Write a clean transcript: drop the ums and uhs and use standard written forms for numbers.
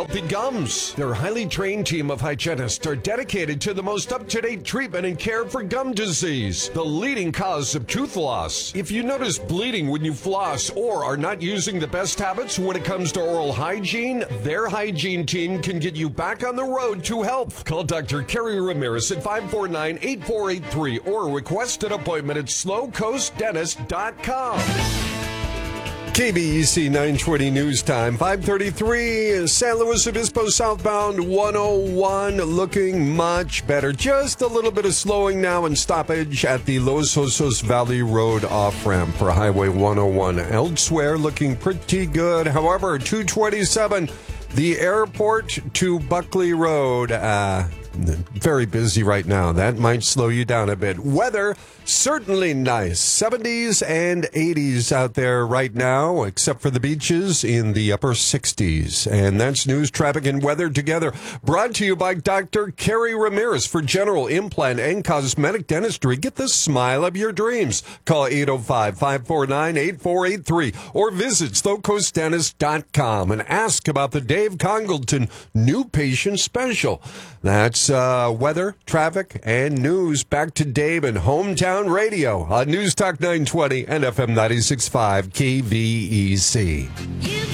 healthy gums. Their highly trained team of hygienists are dedicated to the most up-to-date treatment and care for gum disease, the leading cause of tooth loss. If you notice bleeding when you floss or are not using the best habits when it comes to oral hygiene, their hygiene team can get you back on the road to health. Call Dr. Kerry Ramirez at 549-8483 or request an appointment at slowcoastdentist.com. KBEC 920 News Time, 5:33, San Luis Obispo southbound 101 looking much better. Just a little bit of slowing now and stoppage at the Los Osos Valley Road off-ramp for Highway 101. Elsewhere looking pretty good. However, 227, the airport to Buckley Road, very busy right now. That might slow you down a bit. Weather, certainly nice. 70s and 80s out there right now, except for the beaches in the upper 60s. And that's news, traffic, and weather together. Brought to you by Dr. Kerry Ramirez for general implant and cosmetic dentistry. Get the smile of your dreams. Call 805-549-8483 or visit slowcoastdentist.com and ask about the Dave Congleton New Patient Special. That's weather, traffic, and news. Back to Dave and Hometown Radio on News Talk 920 and FM 96.5 KVEC.